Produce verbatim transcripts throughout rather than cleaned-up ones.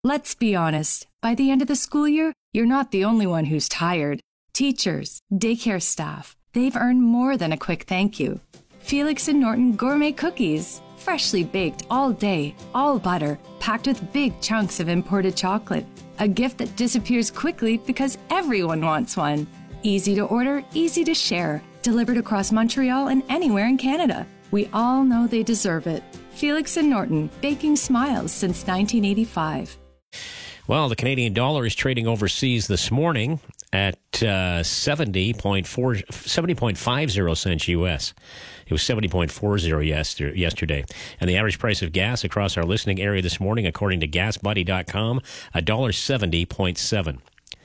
Let's be honest, by the end of the school year, you're not the only one who's tired. Teachers, daycare staff, they've earned more than a quick thank you. Felix and Norton gourmet cookies, freshly baked all day, all butter, packed with big chunks of imported chocolate. A gift that disappears quickly because everyone wants one. Easy to order, easy to share, delivered across Montreal and anywhere in Canada. We all know they deserve it. Felix and Norton, baking smiles since nineteen eighty-five. Well, the Canadian dollar is trading overseas this morning at uh, seventy point four, seventy point five zero cents U S. It was seventy point four zero yesterday. And the average price of gas across our listening area this morning, according to gas buddy dot com, one dollar seventy point seven.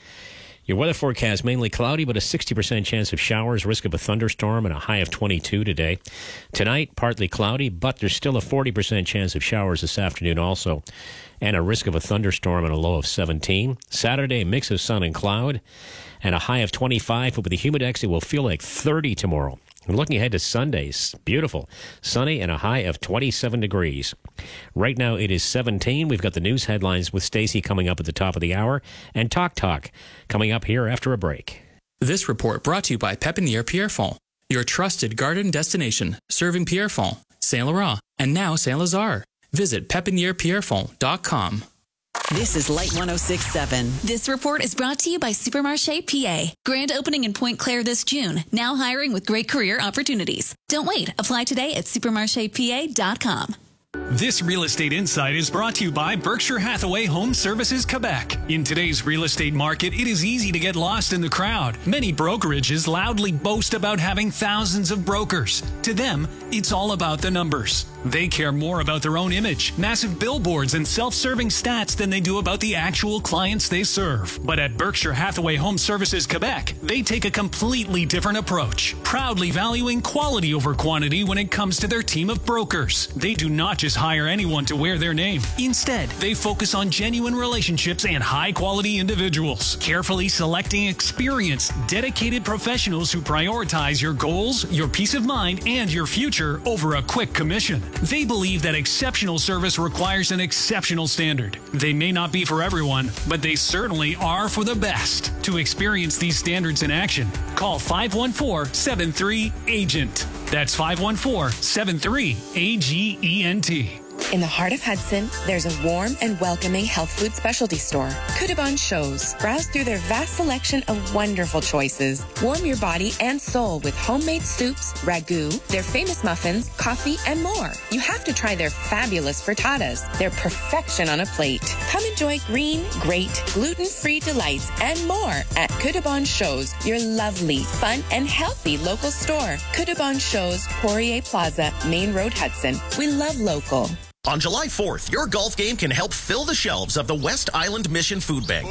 Your weather forecast, mainly cloudy, but a sixty percent chance of showers, risk of a thunderstorm, and a high of twenty-two today. Tonight, partly cloudy, but there's still a forty percent chance of showers this afternoon also, and a risk of a thunderstorm and a low of seventeen. Saturday, a mix of sun and cloud, and a high of twenty-five, but with the humidex, it will feel like thirty tomorrow. And looking ahead to Sundays, beautiful. Sunny and a high of twenty-seven degrees. Right now it is seventeen. We've got the news headlines with Stacy coming up at the top of the hour, and Talk Talk coming up here after a break. This report brought to you by Pépinière Pierrefonds, your trusted garden destination, serving Pierrefonds, Saint Laurent, and now Saint Lazare. Visit pépinière pierrefonds dot com. This is Light one oh six point seven. This report is brought to you by Supermarché P A. Grand opening in Pointe Claire this June. Now hiring with great career opportunities. Don't wait. Apply today at supermarché p a dot com. This Real Estate Insight is brought to you by Berkshire Hathaway Home Services Quebec. In today's real estate market, it is easy to get lost in the crowd. Many brokerages loudly boast about having thousands of brokers. To them, it's all about the numbers. They care more about their own image, massive billboards, and self-serving stats than they do about the actual clients they serve. But at Berkshire Hathaway Home Services Quebec, they take a completely different approach, proudly valuing quality over quantity when it comes to their team of brokers. They do not just hire anyone to wear their name. Instead, they focus on genuine relationships and high-quality individuals, carefully selecting experienced, dedicated professionals who prioritize your goals, your peace of mind, and your future over a quick commission. They believe that exceptional service requires an exceptional standard. They may not be for everyone, but they certainly are for the best. To experience these standards in action, call five one four, seven three, A G E N T. That's five one four, seven three, A G E N T. In the heart of Hudson, there's a warm and welcoming health food specialty store, Kudabon Shows. Browse through their vast selection of wonderful choices. Warm your body and soul with homemade soups, ragu, their famous muffins, coffee, and more. You have to try their fabulous frittatas. They're perfection on a plate. Come enjoy green, great, gluten-free delights and more at Kudabon Shows, your lovely, fun, and healthy local store. Kudabon Shows, Poirier Plaza, Main Road, Hudson. We love local. On July fourth, your golf game can help fill the shelves of the West Island Mission Food Bank.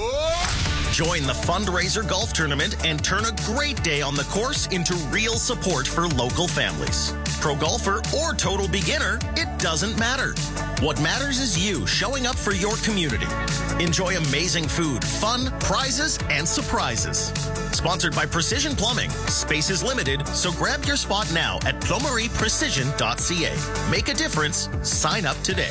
Join the fundraiser golf tournament and turn a great day on the course into real support for local families. Pro golfer or total beginner, it doesn't matter. What matters is you showing up for your community. Enjoy amazing food, fun, prizes, and surprises. Sponsored by Precision Plumbing. Space is limited, so grab your spot now at plumerie precision dot c a. Make a difference. Sign up today.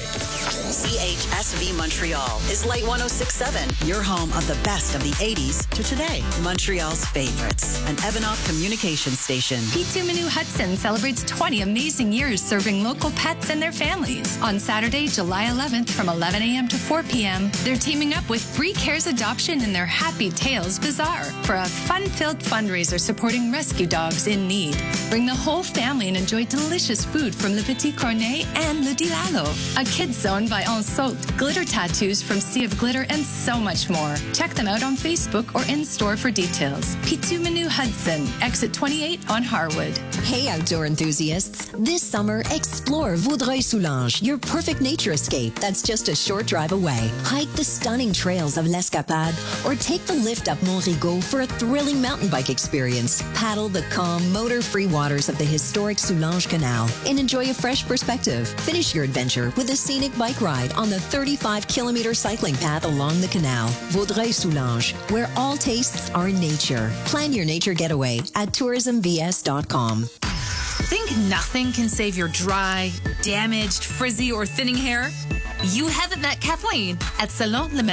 C H S V Montreal is Light one oh six point seven, your home of the best of the eighties to today. Montreal's favorites, an Evanoff communication station. Pitu Menu Hudson celebrates twenty amazing years serving local pets and their families. On Saturday, July eleventh from eleven a.m. to four p.m., they're teaming up with Free Cares Adoption in their Happy Tales Bazaar for a fun-filled fundraiser supporting rescue dogs in need. Bring the whole family and enjoy delicious food from Le Petit Cornet and Le Dilalo, a kids zone by Ensault, glitter tattoos from Sea of Glitter, and so much more. Check them out on Facebook or in-store for details. Pitu Menu Hudson, exit twenty-eight on Harwood. Hey, outdoor enthusiasts. This summer, explore Vaudreuil-Soulanges, your perfect nature escape that's just a short drive away. Hike the stunning trails of l'Escapade or take the lift up Mont-Rigaud for a thrilling mountain bike experience. Paddle the calm, motor-free waters of the historic Soulanges Canal and enjoy a fresh perspective. Finish your adventure with a scenic bike ride on the thirty-five kilometer cycling path along the canal. Vaudreuil-Soulanges, where all tastes are nature. Plan your nature getaway at tourism v s dot com. Think nothing can save your dry, damaged, frizzy, or thinning hair? You haven't met Kathleen at Salon Le